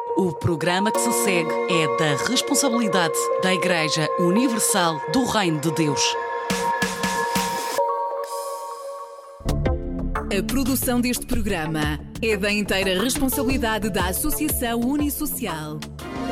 O programa que se segue é da responsabilidade da Igreja Universal do Reino de Deus. A produção deste programa é da inteira responsabilidade da Associação Unisocial.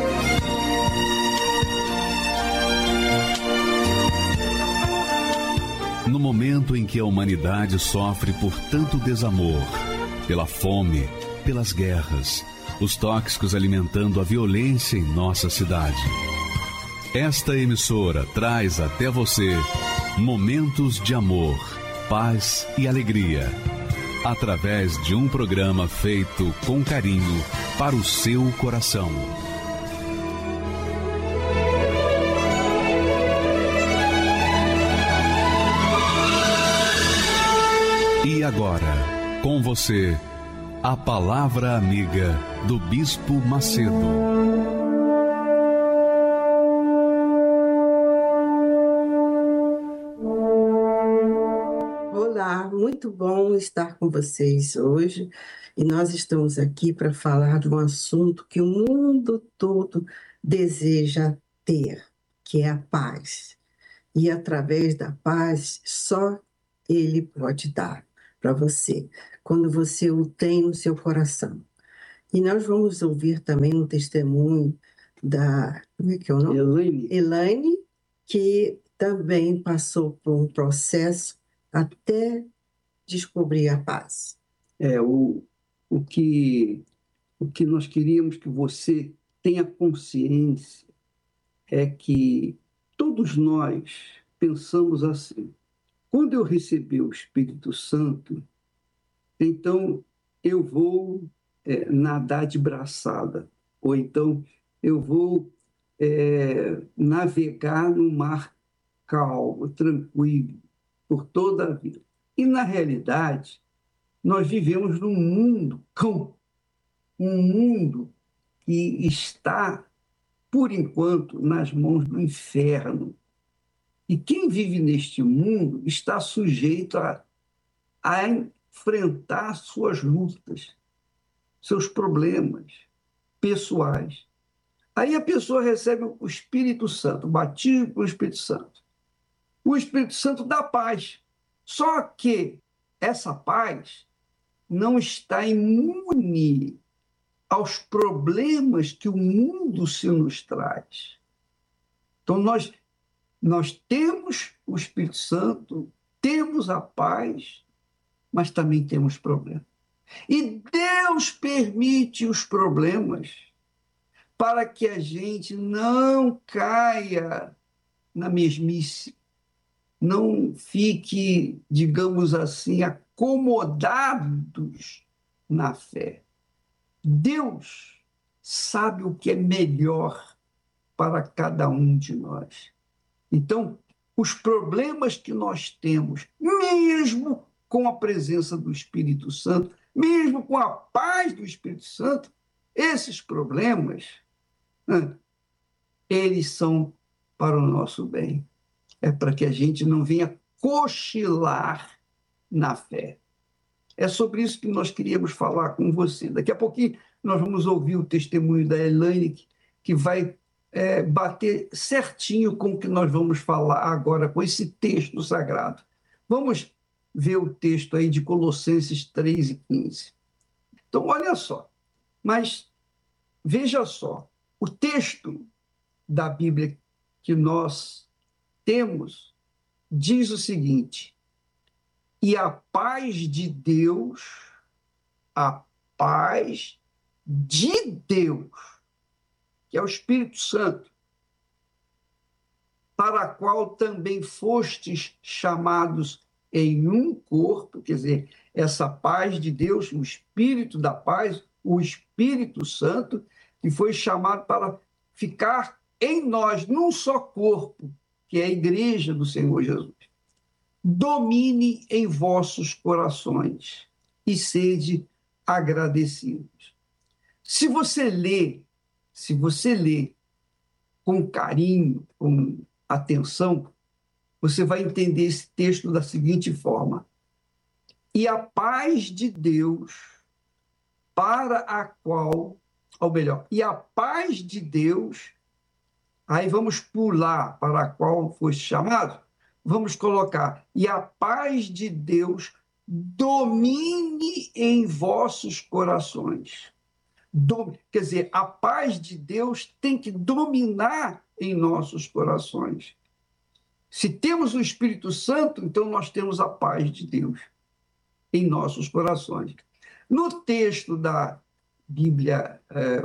No momento em que a humanidade sofre por tanto desamor, pela fome, pelas guerras, os tóxicos alimentando a violência em nossa cidade, esta emissora traz até você momentos de amor, paz e alegria, através de um programa feito com carinho para o seu coração. E agora, com você, a Palavra Amiga do Bispo Macedo. Olá, muito bom estar com vocês hoje. E nós estamos aqui para falar de um assunto que o mundo todo deseja ter, que é a paz. E através da paz, só Ele pode dar para você, quando você o tem no seu coração. E nós vamos ouvir também um testemunho da, como é que é o nome? Elaine, que também passou por um processo até descobrir a paz. O que nós queríamos que você tenha consciência é que todos nós pensamos assim: quando eu receber o Espírito Santo, então eu vou nadar de braçada, ou então eu vou navegar no mar calmo, tranquilo, por toda a vida. E, na realidade, nós vivemos num mundo cão, um mundo que está, por enquanto, nas mãos do inferno. E quem vive neste mundo está sujeito a enfrentar suas lutas, seus problemas pessoais. Aí a pessoa recebe o Espírito Santo, o batismo com o Espírito Santo. O Espírito Santo dá paz. Só que essa paz não está imune aos problemas que o mundo se nos traz. Então, nós temos o Espírito Santo, temos a paz, mas também temos problemas. E Deus permite os problemas para que a gente não caia na mesmice, não fique, digamos assim, acomodados na fé. Deus sabe o que é melhor para cada um de nós. Então, os problemas que nós temos, mesmo com a presença do Espírito Santo, mesmo com a paz do Espírito Santo, esses problemas, eles são para o nosso bem. É para que a gente não venha cochilar na fé. É sobre isso que nós queríamos falar com você. Daqui a pouquinho nós vamos ouvir o testemunho da Elaine, que vai bater certinho com o que nós vamos falar agora, com esse texto sagrado. Vamos ver o texto aí de Colossenses 3:15. Então, olha só, mas veja só, o texto da Bíblia que nós temos diz o seguinte: e a paz de Deus, que é o Espírito Santo, para a qual também fostes chamados em um corpo, quer dizer, essa paz de Deus, o Espírito da paz, o Espírito Santo, que foi chamado para ficar em nós, num só corpo, que é a igreja do Senhor Jesus. Domine em vossos corações e sede agradecidos. Se você lê com carinho, com atenção, você vai entender esse texto da seguinte forma: e a paz de Deus, para a qual ou melhor, e a paz de Deus, aí vamos pular para a qual foste chamado, vamos colocar, e a paz de Deus domine em vossos corações. Quer dizer, a paz de Deus tem que dominar em nossos corações. Se temos o Espírito Santo, então nós temos a paz de Deus em nossos corações. No texto da Bíblia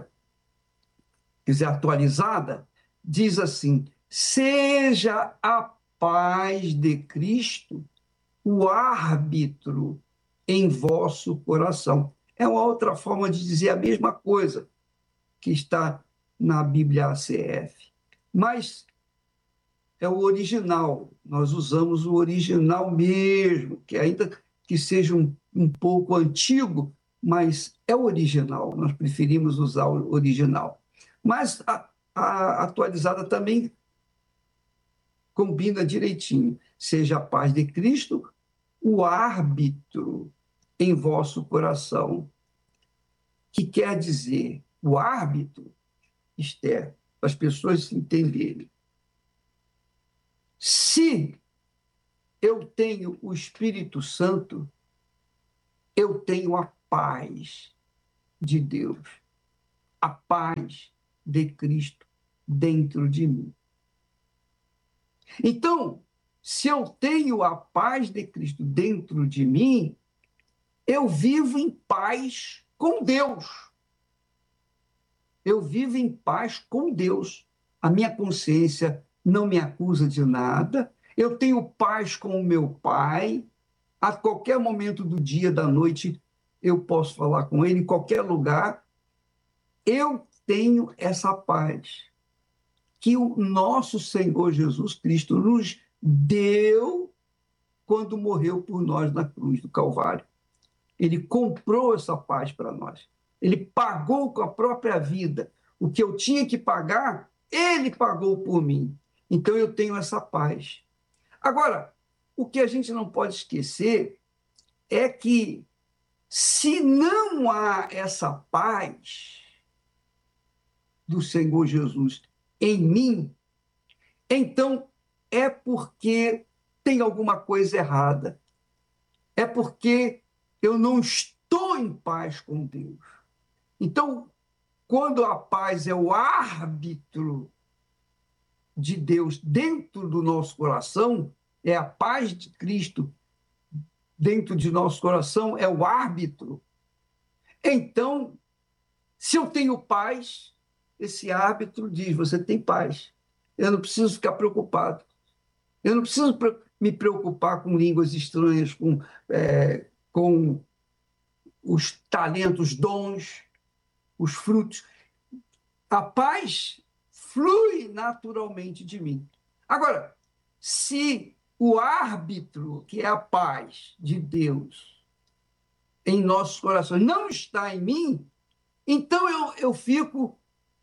atualizada, diz assim: seja a paz de Cristo o árbitro em vosso coração. É uma outra forma de dizer a mesma coisa que está na Bíblia ACF. Mas é o original, nós usamos o original mesmo, que ainda que seja um pouco antigo, mas é o original, nós preferimos usar o original. Mas a atualizada também combina direitinho. Seja a paz de Cristo o árbitro em vosso coração. Que quer dizer, o árbitro, Esther, para as pessoas entenderem. Se eu tenho o Espírito Santo, eu tenho a paz de Deus, a paz de Cristo dentro de mim. Então, se eu tenho a paz de Cristo dentro de mim, eu vivo em paz com Deus. Eu vivo em paz com Deus. A minha consciência não me acusa de nada. Eu tenho paz com o meu Pai. A qualquer momento do dia, da noite, eu posso falar com Ele, em qualquer lugar. Eu tenho essa paz que o nosso Senhor Jesus Cristo nos deu quando morreu por nós na cruz do Calvário. Ele comprou essa paz para nós. Ele pagou com a própria vida. O que eu tinha que pagar, Ele pagou por mim. Então eu tenho essa paz. Agora, o que a gente não pode esquecer é que se não há essa paz do Senhor Jesus em mim, então é porque tem alguma coisa errada. É porque eu não estou em paz com Deus. Então, quando a paz é o árbitro de Deus dentro do nosso coração, é a paz de Cristo dentro de nosso coração, é o árbitro. Então, se eu tenho paz, esse árbitro diz, você tem paz. Eu não preciso ficar preocupado. Eu não preciso me preocupar com línguas estranhas, com os talentos, dons, os frutos. A paz flui naturalmente de mim. Agora, se o árbitro, que é a paz de Deus em nossos corações, não está em mim, então eu fico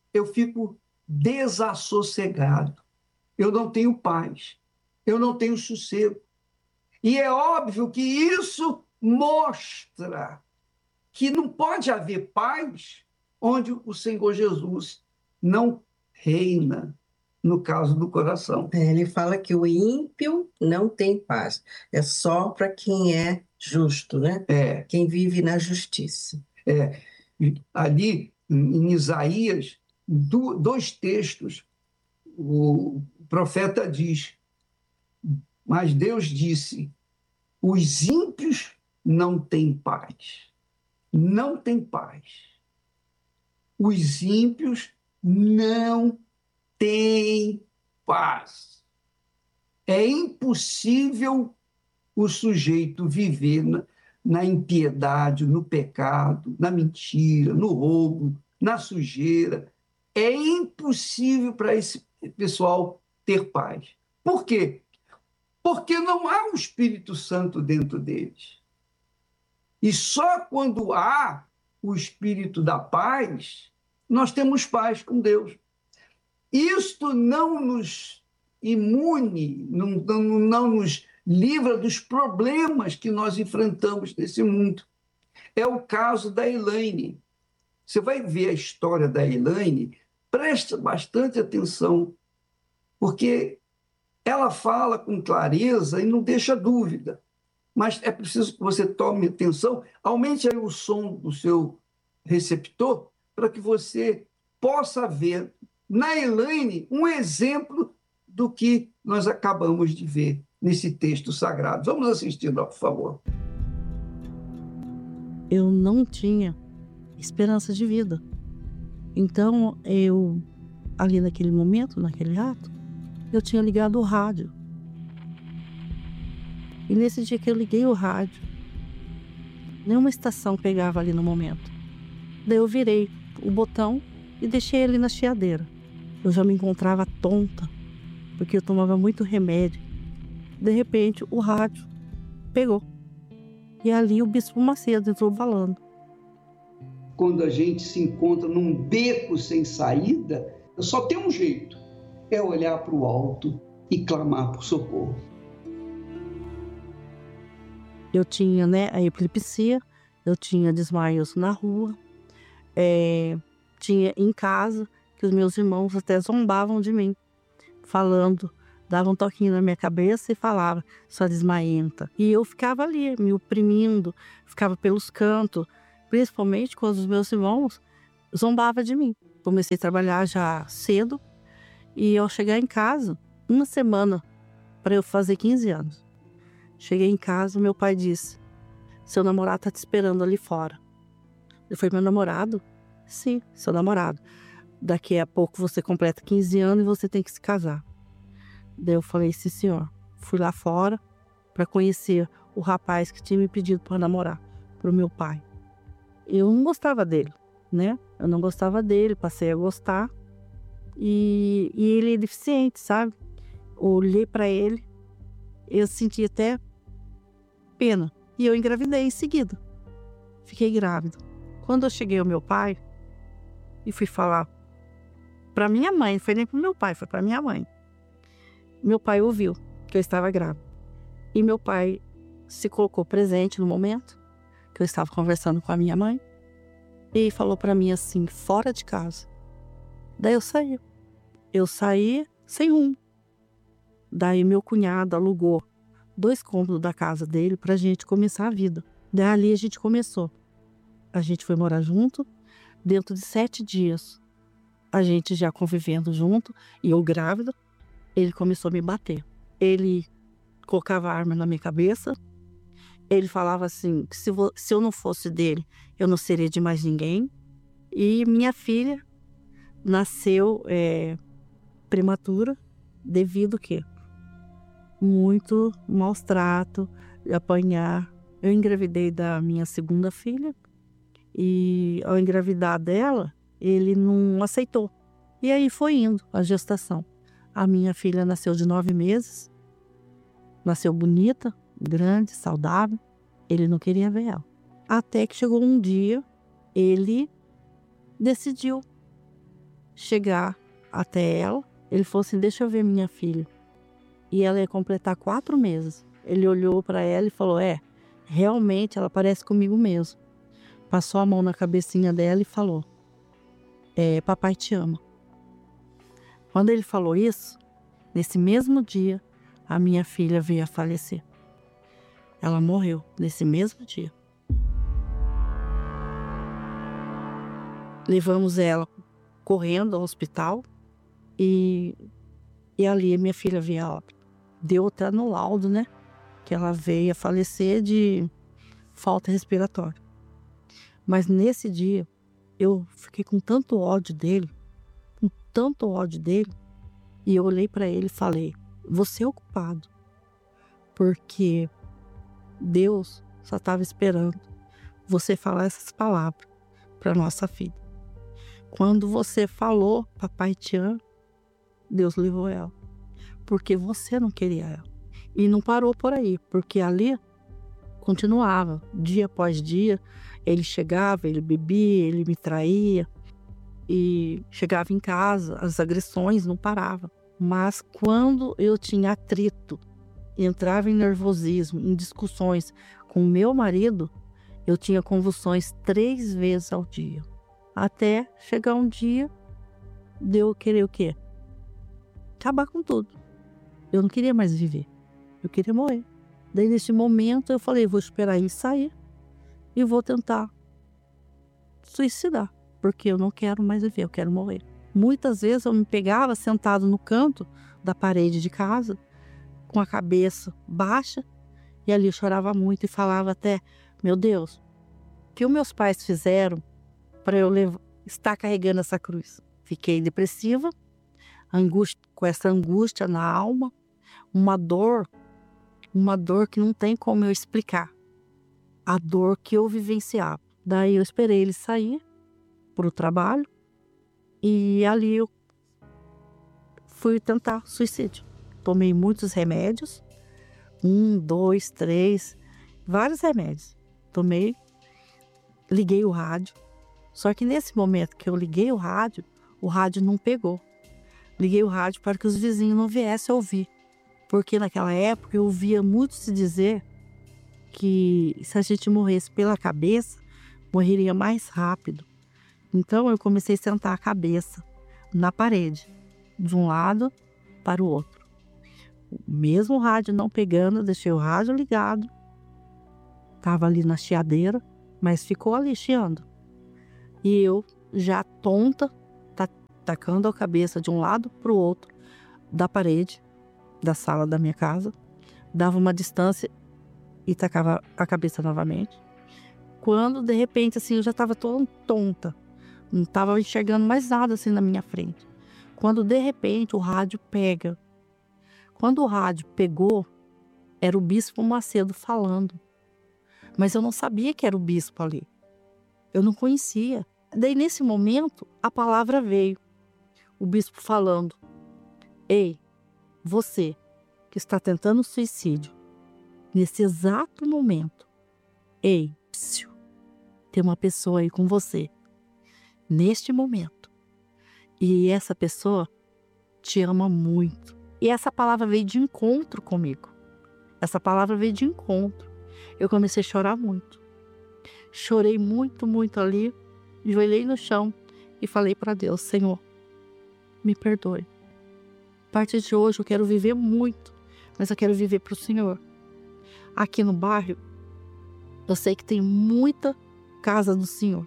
desassossegado. Eu não tenho paz. Eu não tenho sossego. E é óbvio que isso mostra que não pode haver paz onde o Senhor Jesus não reina, no caso do coração. Ele fala que o ímpio não tem paz. É só para quem é justo, né? Quem vive na justiça. Ali, em Isaías, dois textos, o profeta diz, mas Deus disse, os ímpios não têm paz. Não têm paz. Os ímpios não têm paz. É impossível o sujeito viver na impiedade, no pecado, na mentira, no roubo, na sujeira. É impossível para esse pessoal ter paz. Por quê? Porque não há o Espírito Santo dentro deles. E só quando há o Espírito da paz, nós temos paz com Deus. Isto não nos imune, não nos livra dos problemas que nós enfrentamos nesse mundo. É o caso da Elaine. Você vai ver a história da Elaine, preste bastante atenção, porque ela fala com clareza e não deixa dúvida. Mas é preciso que você tome atenção, aumente aí o som do seu receptor para que você possa ver na Elaine um exemplo do que nós acabamos de ver nesse texto sagrado. Vamos assistir, por favor. Eu não tinha esperança de vida. Então, ali naquele momento, naquele ato, eu tinha ligado o rádio. E nesse dia que eu liguei o rádio, nenhuma estação pegava ali no momento. Daí eu virei o botão e deixei ele na chiadeira. Eu já me encontrava tonta, porque eu tomava muito remédio. De repente, o rádio pegou. E ali o Bispo Macedo entrou falando. Quando a gente se encontra num beco sem saída, só tem um jeito, é olhar para o alto e clamar por socorro. Eu tinha, a epilepsia, eu tinha desmaios na rua, tinha em casa, que os meus irmãos até zombavam de mim, falando, davam um toquinho na minha cabeça e falavam, sua desmaienta. E eu ficava ali, me oprimindo, ficava pelos cantos, principalmente quando os meus irmãos zombavam de mim. Comecei a trabalhar já cedo e ao chegar em casa, uma semana para eu fazer 15 anos. Cheguei em casa, meu pai disse, seu namorado está te esperando ali fora. Eu falei, meu namorado? Sim, seu namorado. Daqui a pouco você completa 15 anos e você tem que se casar. Daí eu falei, sim senhor. Fui lá fora para conhecer o rapaz que tinha me pedido para namorar, para o meu pai. Eu não gostava dele, Eu não gostava dele, passei a gostar. E ele é deficiente, sabe? Olhei para ele, eu senti até pena. E eu engravidei em seguida. Fiquei grávida. Quando eu cheguei ao meu pai e fui falar para minha mãe, não foi nem para meu pai, foi para minha mãe. Meu pai ouviu que eu estava grávida. E meu pai se colocou presente no momento que eu estava conversando com a minha mãe e falou para mim assim, fora de casa. Daí eu saí. Eu saí sem rumo. Daí meu cunhado alugou 2 cômodos da casa dele pra gente começar a vida. Daí ali a gente começou. A gente foi morar junto. Dentro de 7 dias, a gente já convivendo junto, e eu grávida, ele começou a me bater. Ele colocava a arma na minha cabeça. Ele falava assim, que se eu não fosse dele, eu não seria de mais ninguém. E minha filha nasceu prematura, devido a quê? Muito maus tratos, apanhar. Eu engravidei da minha segunda filha e ao engravidar dela, ele não aceitou. E aí foi indo a gestação. A minha filha nasceu de 9 meses, nasceu bonita, grande, saudável. Ele não queria ver ela. Até que chegou um dia, ele decidiu chegar até ela. Ele falou assim, deixa eu ver minha filha. E ela ia completar 4 meses. Ele olhou para ela e falou, realmente ela parece comigo mesmo. Passou a mão na cabecinha dela e falou, papai te ama. Quando ele falou isso, nesse mesmo dia, a minha filha veio a falecer. Ela morreu nesse mesmo dia. Levamos ela correndo ao hospital e ali a minha filha veio a óbito. Deu até no laudo, que ela veio a falecer de falta respiratória. Mas nesse dia, eu fiquei com tanto ódio dele, e eu olhei para ele e falei, você é o culpado, porque Deus só estava esperando você falar essas palavras para nossa filha. Quando você falou, papai te ama, Deus levou ela, porque você não queria ela. E não parou por aí, porque ali continuava, dia após dia, ele chegava, ele bebia, ele me traía, e chegava em casa, as agressões não paravam. Mas quando eu tinha atrito, entrava em nervosismo, em discussões com meu marido, eu tinha convulsões 3 vezes ao dia. Até chegar um dia de eu querer o quê? Acabar com tudo. Eu não queria mais viver. Eu queria morrer. Daí, nesse momento, eu falei, vou esperar ele sair e vou tentar suicidar, porque eu não quero mais viver, eu quero morrer. Muitas vezes eu me pegava sentado no canto da parede de casa, com a cabeça baixa, e ali eu chorava muito e falava até, meu Deus, o que os meus pais fizeram para eu estar carregando essa cruz? Fiquei depressiva, com essa angústia na alma, uma dor que não tem como eu explicar, a dor que eu vivenciava. Daí eu esperei ele sair para o trabalho e ali eu fui tentar suicídio. Tomei muitos remédios, 1, 2, 3, vários remédios. Tomei, liguei o rádio, só que nesse momento que eu liguei o rádio não pegou. Liguei o rádio para que os vizinhos não viessem ouvir, porque naquela época eu ouvia muito se dizer que se a gente morresse pela cabeça, morreria mais rápido. Então eu comecei a sentar a cabeça na parede, de um lado para o outro. Mesmo o rádio não pegando, eu deixei o rádio ligado. Estava ali na chiadeira, mas ficou ali chiando. E eu, já tonta, tacando a cabeça de um lado para o outro da parede da sala da minha casa, dava uma distância e tacava a cabeça novamente. Quando, de repente, assim, eu já estava toda tonta. Não estava enxergando mais nada assim na minha frente. Quando, de repente, o rádio pega. Quando o rádio pegou, era o Bispo Macedo falando. Mas eu não sabia que era o bispo ali. Eu não conhecia. Daí, nesse momento, a palavra veio. O bispo falando. Ei, você que está tentando suicídio, nesse exato momento. Ei, psiu, tem uma pessoa aí com você. Neste momento. E essa pessoa te ama muito. E essa palavra veio de encontro comigo. Essa palavra veio de encontro. Eu comecei a chorar muito. Chorei muito, muito ali. Joelhei no chão e falei para Deus, Senhor, me perdoe. A partir de hoje eu quero viver muito, mas eu quero viver para o Senhor. Aqui no bairro, eu sei que tem muita casa do Senhor,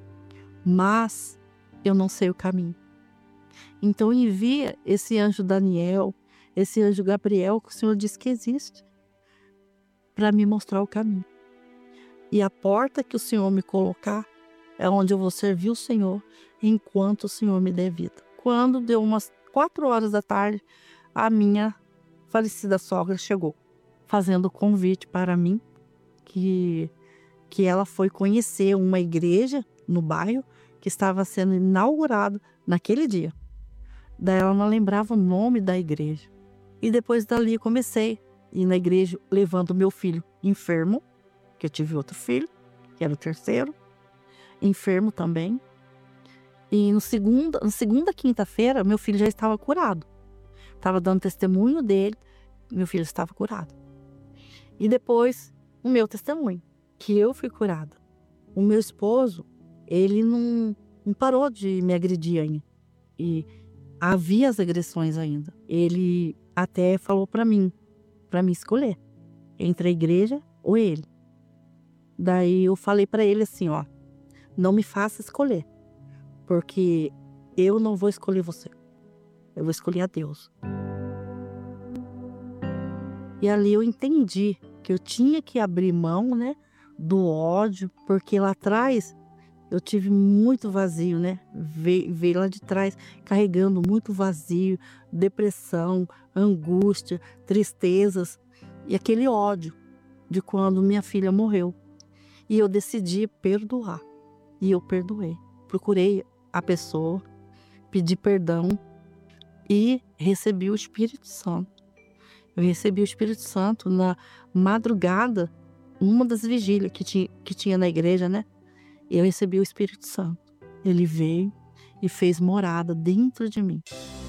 mas eu não sei o caminho. Então envia esse anjo Daniel, esse anjo Gabriel, que o Senhor diz que existe, para me mostrar o caminho. E a porta que o Senhor me colocar é onde eu vou servir o Senhor enquanto o Senhor me der vida. Quando deu umas 4 horas da tarde, a minha falecida sogra chegou, fazendo convite para mim, que ela foi conhecer uma igreja no bairro que estava sendo inaugurada naquele dia. Daí ela não lembrava o nome da igreja. E depois dali comecei a ir na igreja levando meu filho enfermo, que eu tive outro filho, que era o terceiro, enfermo também. E na segunda quinta-feira, meu filho já estava curado. Estava dando testemunho dele, meu filho estava curado. E depois, o meu testemunho, que eu fui curada. O meu esposo, ele não parou de me agredir ainda. E havia as agressões ainda. Ele até falou para mim escolher entre a igreja ou ele. Daí eu falei para ele assim, ó, não me faça escolher, porque eu não vou escolher você, eu vou escolher a Deus. E ali eu entendi que eu tinha que abrir mão, né, do ódio, porque lá atrás eu tive muito vazio, né, veio lá de trás carregando muito vazio, depressão, angústia, tristezas e aquele ódio de quando minha filha morreu. E eu decidi perdoar. E eu perdoei. Procurei a pessoa, pedi perdão e recebi o Espírito Santo. Eu recebi o Espírito Santo na madrugada, numa das vigílias que tinha na igreja, né? Eu recebi o Espírito Santo. Ele veio e fez morada dentro de mim.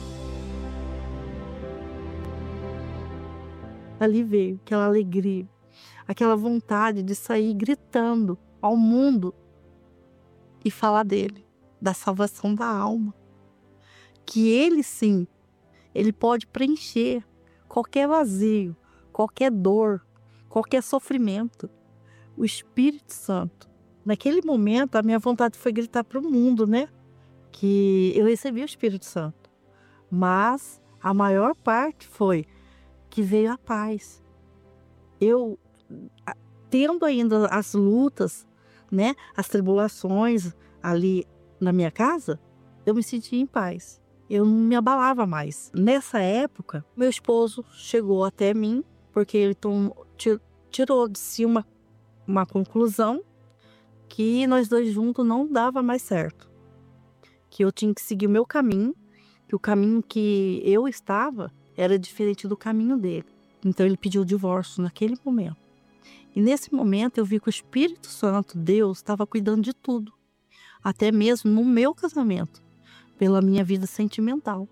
Ali veio aquela alegria, aquela vontade de sair gritando ao mundo e falar dele. da salvação da alma. Que Ele sim, Ele pode preencher qualquer vazio, qualquer dor, qualquer sofrimento. O Espírito Santo. Naquele momento, a minha vontade foi gritar para o mundo, né? Que eu recebi o Espírito Santo. Mas a maior parte foi que veio a paz. Eu, tendo ainda as lutas, né? As tribulações ali na minha casa, eu me sentia em paz. Eu não me abalava mais. Nessa época, meu esposo chegou até mim, porque ele tirou de si uma conclusão que nós dois juntos não dava mais certo. Que eu tinha que seguir o meu caminho, que o caminho que eu estava era diferente do caminho dele. Então ele pediu o divórcio naquele momento. E nesse momento eu vi que o Espírito Santo, Deus, estava cuidando de tudo. Até mesmo no meu casamento, pela minha vida sentimental.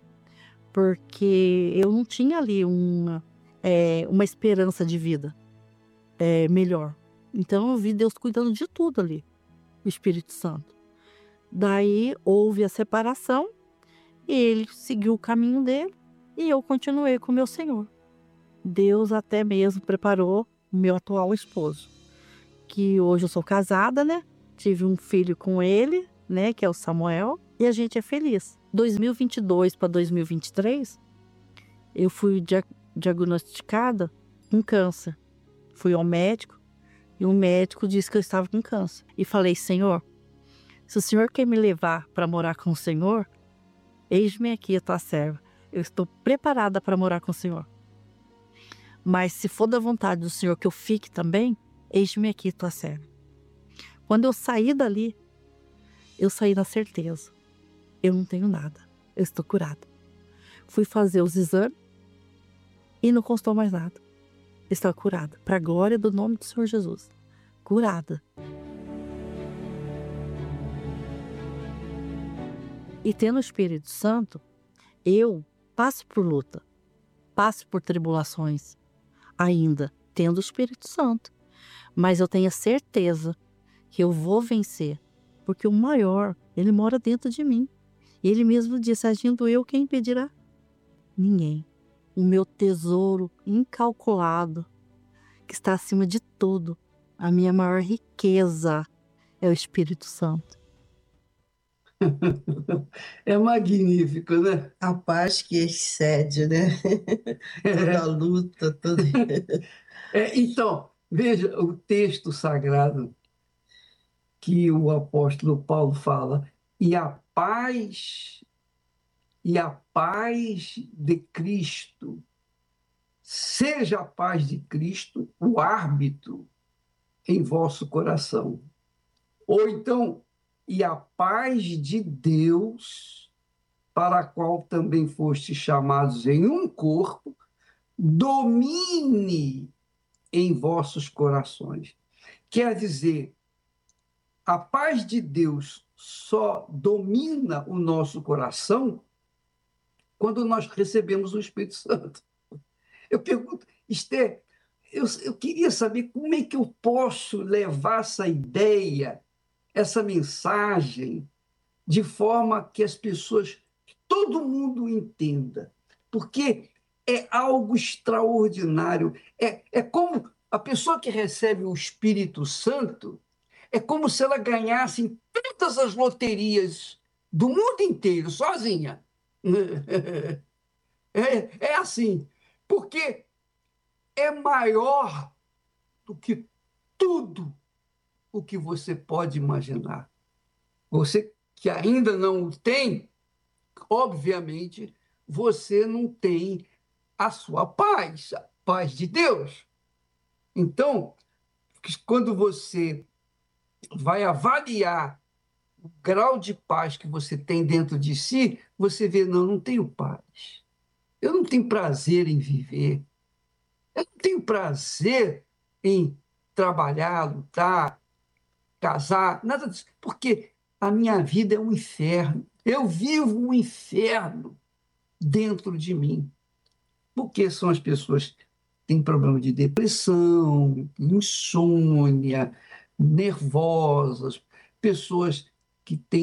Porque eu não tinha ali uma esperança de vida melhor. Então eu vi Deus cuidando de tudo ali, o Espírito Santo. Daí houve a separação, e ele seguiu o caminho dele, e eu continuei com o meu Senhor. Deus até mesmo preparou o meu atual esposo, que hoje eu sou casada, né? Tive um filho com ele, né? Que é o Samuel, e a gente é feliz. 2022 para 2023, eu fui diagnosticada com câncer. Fui ao médico, e o médico disse que eu estava com câncer. E falei, Senhor, se o Senhor quer me levar para morar com o Senhor, eis-me aqui a tua serva. Eu estou preparada para morar com o Senhor. Mas se for da vontade do Senhor que eu fique também, eis-me aqui a tua serva. Quando eu saí dali, eu saí na certeza. Eu não tenho nada. Eu estou curada. Fui fazer os exames e não constou mais nada. Estou curada. Para a glória do nome do Senhor Jesus. Curada. E tendo o Espírito Santo, eu passo por luta, passo por tribulações, ainda tendo o Espírito Santo. Mas eu tenho a certeza que eu vou vencer, porque o maior, ele mora dentro de mim. E ele mesmo disse, agindo eu, quem impedirá? Ninguém. O meu tesouro incalculado, que está acima de tudo, a minha maior riqueza é o Espírito Santo. É magnífico, né? A paz que excede, né? Toda a luta, toda... Então, veja o texto sagrado que o apóstolo Paulo fala, e a paz de Cristo, seja a paz de Cristo o árbitro em vosso coração. Ou então, e a paz de Deus, para a qual também fostes chamados em um corpo, domine em vossos corações. Quer dizer, a paz de Deus só domina o nosso coração quando nós recebemos o Espírito Santo. Eu pergunto, Esther, eu queria saber como é que eu posso levar essa ideia, essa mensagem, de forma que as pessoas, que todo mundo entenda. Porque é algo extraordinário. É como a pessoa que recebe o Espírito Santo, é como se ela ganhasse em todas as loterias do mundo inteiro, sozinha. É assim, porque é maior do que tudo o que você pode imaginar. Você que ainda não o tem, obviamente, você não tem a sua paz, a paz de Deus. Então, quando você vai avaliar o grau de paz que você tem dentro de si, você vê, não tenho paz. Eu não tenho prazer em viver. Eu não tenho prazer em trabalhar, lutar, casar, nada disso. Porque a minha vida é um inferno. Eu vivo um inferno dentro de mim. Porque são as pessoas que têm problema de depressão, insônia, nervosas, pessoas que têm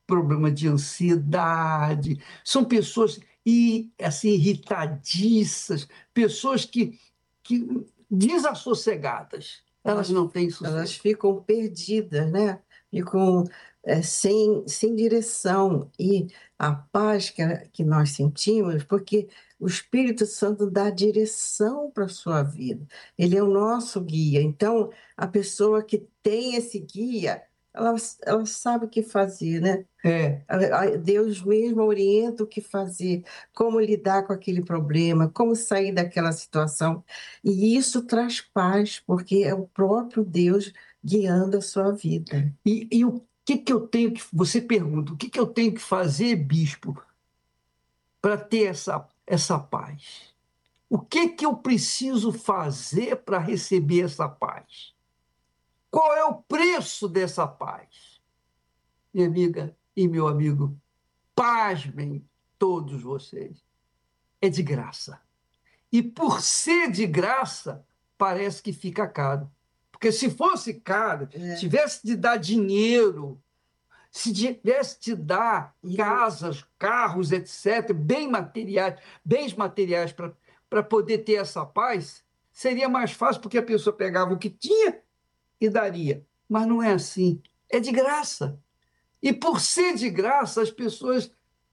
problema de ansiedade, são pessoas assim, irritadiças, pessoas que desassossegadas. Elas não têm sossego. Elas ficam perdidas, né? Ficam sem direção. E a paz que nós sentimos, porque o Espírito Santo dá direção para a sua vida. Ele é o nosso guia. Então, a pessoa que tem esse guia, ela sabe o que fazer, né? Deus mesmo orienta o que fazer, como lidar com aquele problema, como sair daquela situação. E isso traz paz, porque é o próprio Deus guiando a sua vida. E o que eu tenho que... Você pergunta, o que eu tenho que fazer, bispo, para ter essa paz? O que eu preciso fazer para receber essa paz? Qual é o preço dessa paz? Minha amiga e meu amigo, pasmem todos vocês. É de graça. E por ser de graça, parece que fica caro. Porque se fosse caro, tivesse de dar dinheiro, se tivesse de dar casas, carros, etc., bens materiais para poder ter essa paz, seria mais fácil, porque a pessoa pegava o que tinha e daria. Mas não é assim. É de graça. E por ser de graça, as pessoas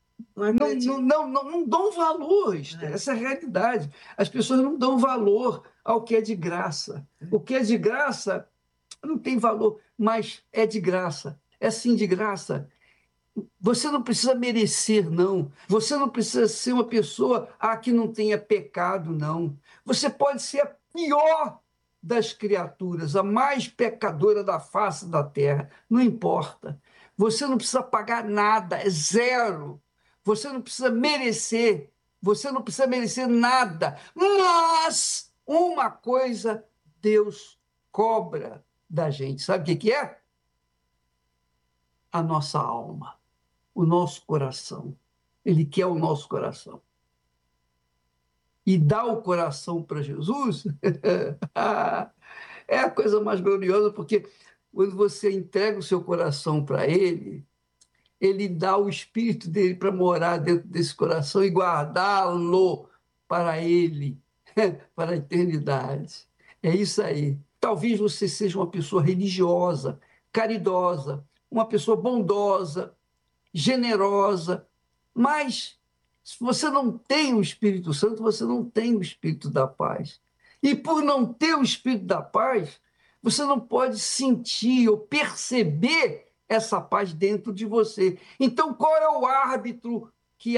não dão valor. Essa é a realidade. As pessoas não dão valor ao que é de graça. O que é de graça não tem valor, mas é de graça. É sim de graça. Você não precisa merecer, não. Você não precisa ser uma pessoa que não tenha pecado, não. Você pode ser a pior das criaturas, a mais pecadora da face da terra. Não importa. Você não precisa pagar nada, é zero. Você não precisa merecer. Você não precisa merecer nada. Mas uma coisa Deus cobra da gente. Sabe o que é? A nossa alma, o nosso coração. Ele quer o nosso coração. E dar o coração para Jesus é a coisa mais gloriosa, porque quando você entrega o seu coração para Ele, Ele dá o Espírito dele para morar dentro desse coração e guardá-lo para Ele, para a eternidade. É isso aí. Talvez você seja uma pessoa religiosa, caridosa, uma pessoa bondosa, generosa, mas se você não tem o Espírito Santo, você não tem o Espírito da paz. E por não ter o Espírito da paz, você não pode sentir ou perceber essa paz dentro de você. Então, qual é o árbitro que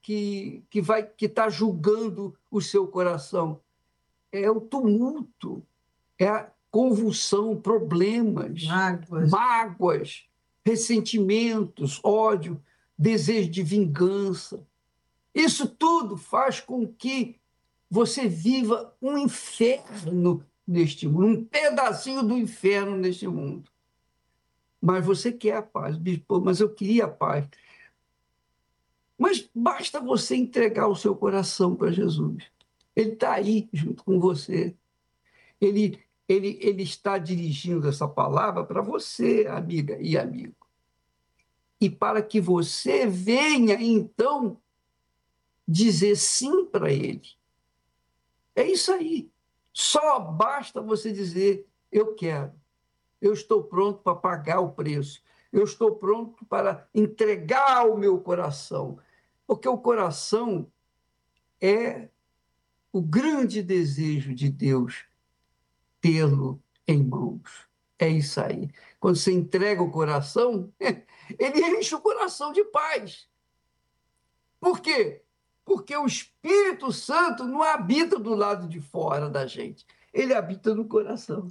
está julgando o seu coração? É o tumulto, é a convulsão, problemas, mágoas, ressentimentos, ódio, desejo de vingança. Isso tudo faz com que você viva um inferno neste mundo, um pedacinho do inferno neste mundo. Mas você quer a paz. Bispo, mas eu queria a paz. Mas basta você entregar o seu coração para Jesus. Ele está aí junto com você. Ele está dirigindo essa palavra para você, amiga e amigo. E para que você venha, então, dizer sim para Ele. É isso aí. Só basta você dizer, eu quero. Eu estou pronto para pagar o preço. Eu estou pronto para entregar o meu coração. Porque o coração é o grande desejo de Deus tê-lo em mãos. É isso aí. Quando você entrega o coração, ele enche o coração de paz. Por quê? Porque o Espírito Santo não habita do lado de fora da gente. Ele habita no coração.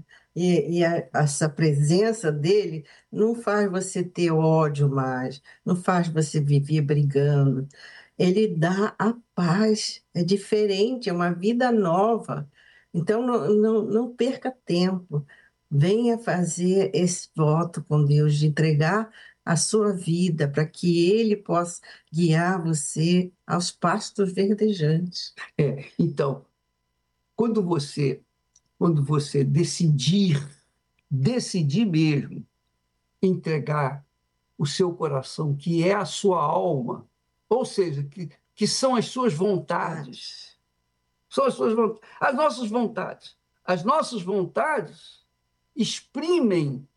Essa presença dele não faz você ter ódio mais, não faz você viver brigando. Ele dá a paz, é diferente, é uma vida nova. Então, não perca tempo. Venha fazer esse voto com Deus de entregar a sua vida para que Ele possa guiar você aos pastos verdejantes. Então, quando você decidir mesmo entregar o seu coração, que é a sua alma, ou seja, que são as suas vontades. São as suas vontades. As nossas vontades exprimem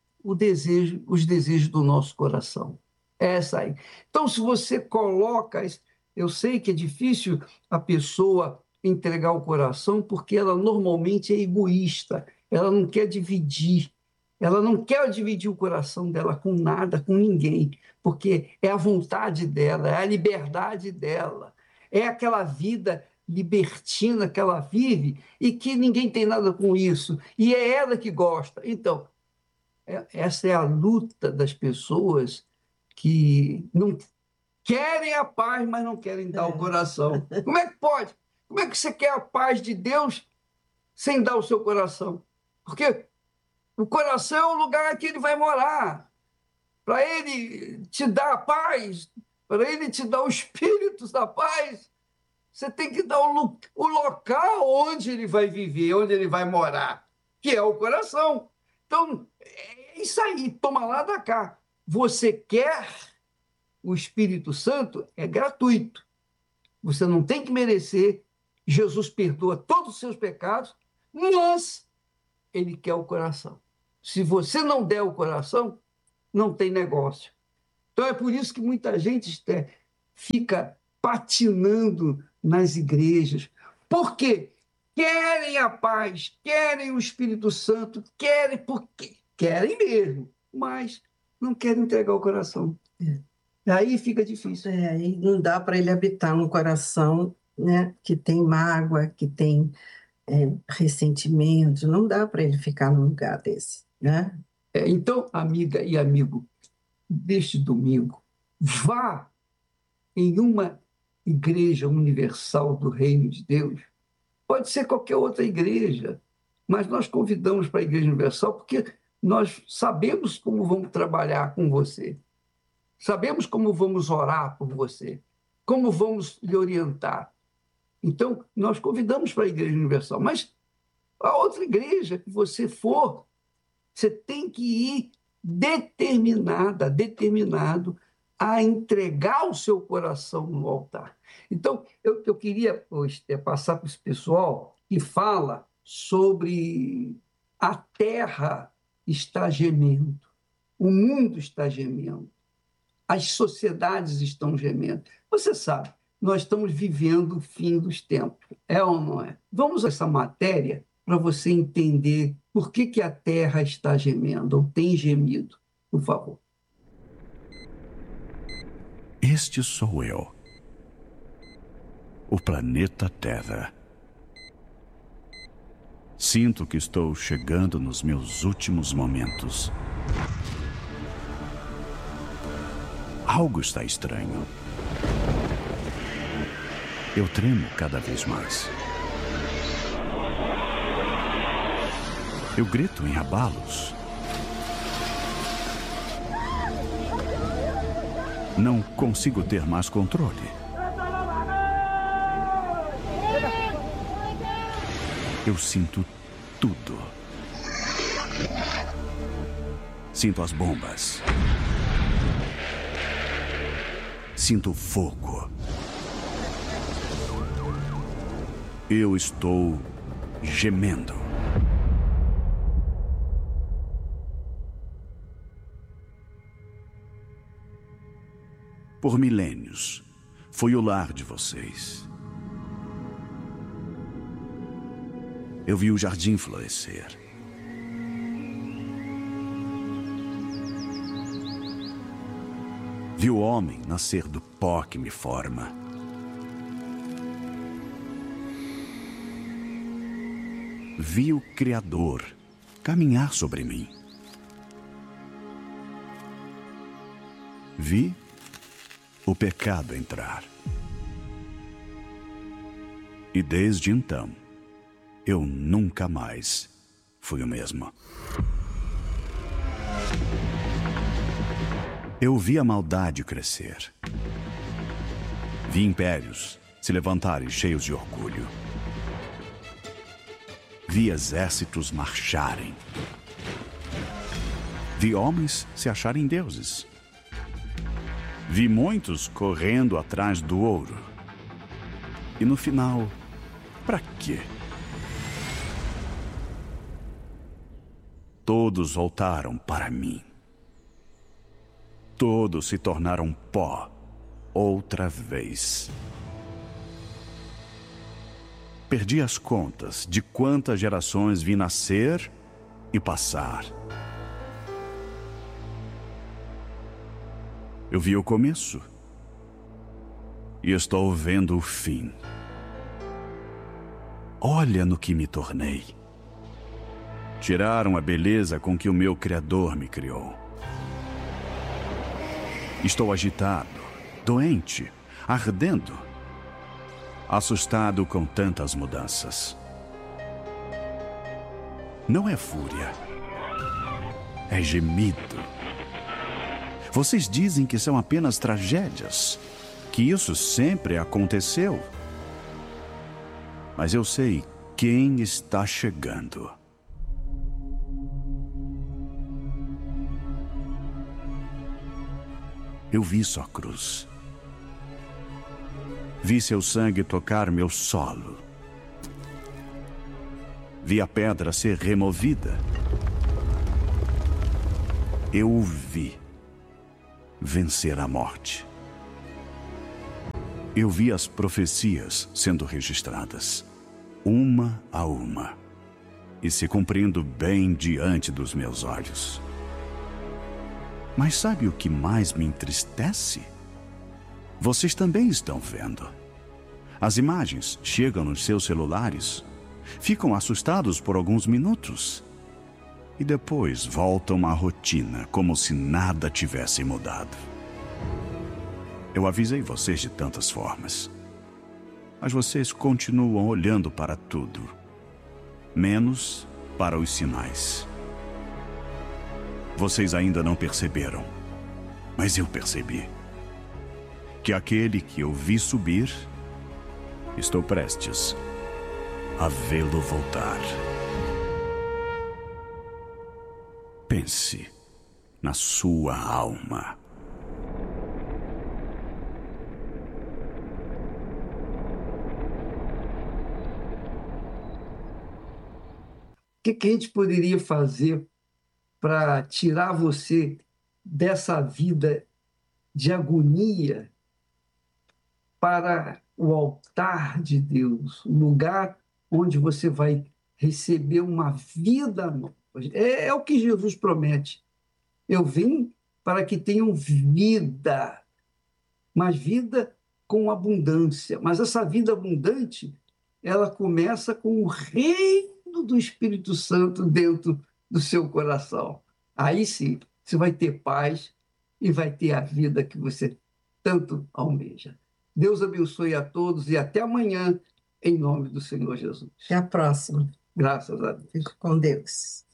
os desejos do nosso coração. É essa aí. Então, se você coloca... Eu sei que é difícil a pessoa entregar o coração porque ela normalmente é egoísta, ela não quer dividir. Ela não quer dividir o coração dela com nada, com ninguém, porque é a vontade dela, é a liberdade dela, é aquela vida libertina que ela vive e que ninguém tem nada com isso, e é ela que gosta. Então, essa é a luta das pessoas que não querem a paz, mas não querem dar o coração. Como é que pode? Como é que você quer a paz de Deus sem dar o seu coração? Porque o coração é o lugar que ele vai morar. Para ele te dar a paz, para ele te dar o espírito da paz, você tem que dar o local onde ele vai viver, onde ele vai morar, que é o coração. Então, é isso aí, toma lá da cá. Você quer o Espírito Santo, é gratuito. Você não tem que merecer. Jesus perdoa todos os seus pecados, mas ele quer o coração. Se você não der o coração, não tem negócio. Então é por isso que muita gente fica patinando nas igrejas. Por quê? Querem a paz, querem o Espírito Santo, querem porque querem mesmo, mas não querem entregar o coração. Aí fica difícil. Aí não dá para ele habitar um coração, né, que tem mágoa, que tem ressentimento, não dá para ele ficar num lugar desse, né? Então, amiga e amigo, deste domingo, vá em uma igreja universal do Reino de Deus. Pode ser qualquer outra igreja, mas nós convidamos para a Igreja Universal porque nós sabemos como vamos trabalhar com você, sabemos como vamos orar por você, como vamos lhe orientar. Então, nós convidamos para a Igreja Universal, mas a outra igreja que você for, você tem que ir determinado a entregar o seu coração no altar. Então, eu queria passar para esse pessoal que fala sobre a terra está gemendo, o mundo está gemendo, as sociedades estão gemendo. Você sabe, nós estamos vivendo o fim dos tempos, é ou não é? Vamos a essa matéria para você entender por que a terra está gemendo, ou tem gemido, por favor. Este sou eu, o planeta Terra. Sinto que estou chegando nos meus últimos momentos. Algo está estranho. Eu tremo cada vez mais. Eu grito em abalos. Não consigo ter mais controle. Eu sinto tudo. Sinto as bombas. Sinto fogo. Eu estou gemendo. Por milênios, fui o lar de vocês. Eu vi o jardim florescer. Vi o homem nascer do pó que me forma. Vi o Criador caminhar sobre mim. Vi o pecado entrar. E desde então, eu nunca mais fui o mesmo. Eu vi a maldade crescer. Vi impérios se levantarem cheios de orgulho. Vi exércitos marcharem. Vi homens se acharem deuses. Vi muitos correndo atrás do ouro. E no final, para quê? Todos voltaram para mim. Todos se tornaram pó outra vez. Perdi as contas de quantas gerações vi nascer e passar. Eu vi o começo e estou vendo o fim. Olha no que me tornei. Tiraram a beleza com que o meu Criador me criou. Estou agitado, doente, ardendo, assustado com tantas mudanças. Não é fúria, é gemido. Vocês dizem que são apenas tragédias, que isso sempre aconteceu. Mas eu sei quem está chegando. Eu vi sua cruz. Vi seu sangue tocar meu solo. Vi a pedra ser removida. Eu o vi vencer a morte. Eu vi as profecias sendo registradas, uma a uma, e se cumprindo bem diante dos meus olhos. Mas sabe o que mais me entristece? Vocês também estão vendo. As imagens chegam nos seus celulares, ficam assustados por alguns minutos e depois voltam à rotina como se nada tivesse mudado. Eu avisei vocês de tantas formas, mas vocês continuam olhando para tudo, menos para os sinais. Vocês ainda não perceberam, mas eu percebi que aquele que eu vi subir, estou prestes a vê-lo voltar. Pense na sua alma. O que a gente poderia fazer para tirar você dessa vida de agonia para o altar de Deus, o lugar onde você vai receber uma vida nova? É o que Jesus promete. Eu vim para que tenham vida, mas vida com abundância. Mas essa vida abundante, ela começa com o reino do Espírito Santo dentro do seu coração. Aí sim, você vai ter paz e vai ter a vida que você tanto almeja. Deus abençoe a todos e até amanhã, em nome do Senhor Jesus. Até a próxima. Graças a Deus. Fique com Deus.